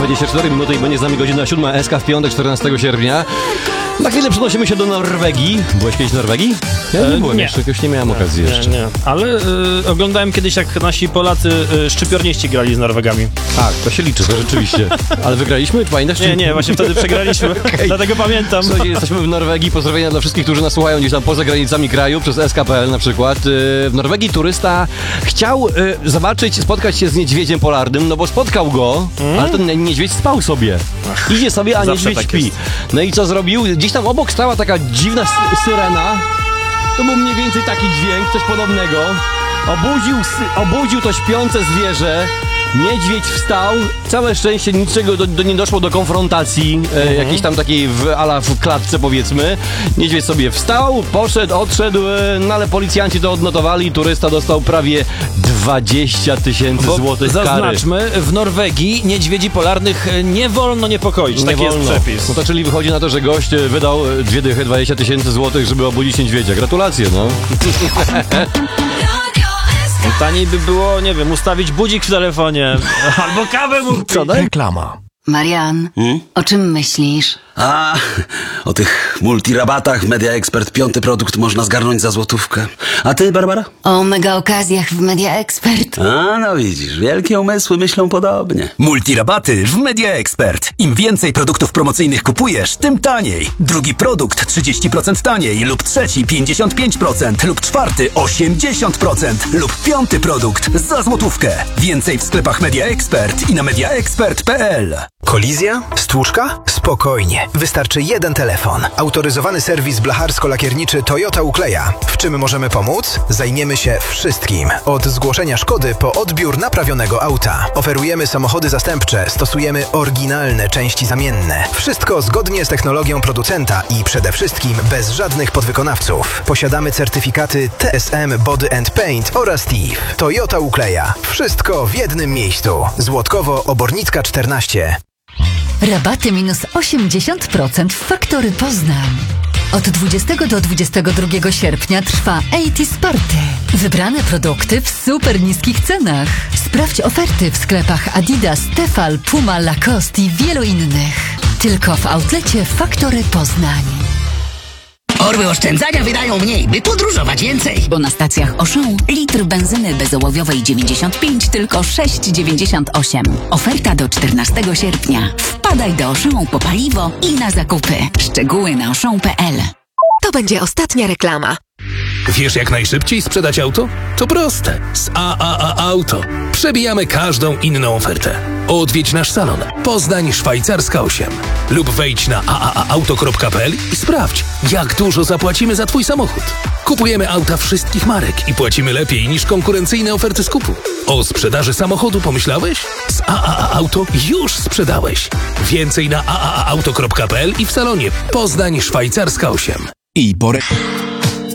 24 minuty i będzie z nami godzina 7 SK w piątek, 14 sierpnia. Na chwilę przenosimy się do Norwegii. Byłeś kiedyś w Norwegii? Ja nie byłem jeszcze, jakoś nie miałem okazji jeszcze. Nie. Ale oglądałem kiedyś, jak nasi Polacy szczypiorniści grali z Norwegami. Tak, to się liczy, to rzeczywiście. Ale wygraliśmy? Pamiętasz? Nie, właśnie wtedy przegraliśmy. Okay. Dlatego pamiętam. Słuchajcie, jesteśmy w Norwegii. Pozdrowienia dla wszystkich, którzy nas słuchają gdzieś tam poza granicami kraju, przez SK.pl na przykład. W Norwegii turysta chciał spotkać się z niedźwiedziem polarnym, no bo spotkał go, ale ten niedźwiedź spał sobie. Idzie sobie, a niedźwiedź tak śpi. jest. No i co zrobił? Gdzieś tam obok stała taka dziwna syrena. To był mniej więcej taki dźwięk, coś podobnego. Obudził to śpiące zwierzę. Niedźwiedź wstał, całe szczęście niczego nie doszło do konfrontacji, jakiejś tam takiej w klatce powiedzmy. Niedźwiedź sobie wstał, poszedł, odszedł, no ale policjanci to odnotowali i turysta dostał prawie 20 000 złotych kary. Zaznaczmy, w Norwegii niedźwiedzi polarnych nie wolno niepokoić, taki jest przepis. No to czyli wychodzi na to, że gość wydał 20 000 złotych, żeby obudzić niedźwiedzia. Gratulacje, no. Taniej by było, nie wiem, ustawić budzik w telefonie. Albo kawę mu pić. Reklama. Marian, o czym myślisz? O tych multirabatach Media Expert 5. produkt można zgarnąć za złotówkę. A ty, Barbara? O mega okazjach w Media Expert. No widzisz, wielkie umysły myślą podobnie. Multirabaty w Media Expert. Im więcej produktów promocyjnych kupujesz, tym taniej. Drugi produkt 30% taniej, lub trzeci 55%, lub czwarty 80%, lub 5. produkt za złotówkę. Więcej w sklepach Media Expert i na mediaexpert.pl. Kolizja? Stłuczka? Spokojnie. Wystarczy jeden telefon. Autoryzowany serwis blacharsko-lakierniczy Toyota Ukleja. W czym możemy pomóc? Zajmiemy się wszystkim. Od zgłoszenia szkody po odbiór naprawionego auta. Oferujemy samochody zastępcze. Stosujemy oryginalne części zamienne. Wszystko zgodnie z technologią producenta i przede wszystkim bez żadnych podwykonawców. Posiadamy certyfikaty TSM Body and Paint oraz TIF. Toyota Ukleja. Wszystko w jednym miejscu. Złotkowo-Obornicka 14. Rabaty minus 80% w Faktory Poznań. Od 20 do 22 sierpnia trwa 80s Party. Wybrane produkty w super niskich cenach. Sprawdź oferty w sklepach Adidas, Tefal, Puma, Lacoste i wielu innych. Tylko w outlecie Faktory Poznań. Orły oszczędzania wydają mniej, by podróżować więcej. Bo na stacjach Auchan litr benzyny bezołowiowej 95 tylko 6,98. Oferta do 14 sierpnia. Wpadaj do Auchan po paliwo i na zakupy. Szczegóły na auchan.pl. To będzie ostatnia reklama. Wiesz, jak najszybciej sprzedać auto? To proste. Z AAA Auto. Przebijamy każdą inną ofertę. Odwiedź nasz salon. Poznań Szwajcarska 8. Lub wejdź na aaauto.pl i sprawdź, jak dużo zapłacimy za Twój samochód. Kupujemy auta wszystkich marek i płacimy lepiej niż konkurencyjne oferty skupu. O sprzedaży samochodu pomyślałeś? Z AAA Auto już sprzedałeś. Więcej na aaauto.pl i w salonie Poznań Szwajcarska 8. I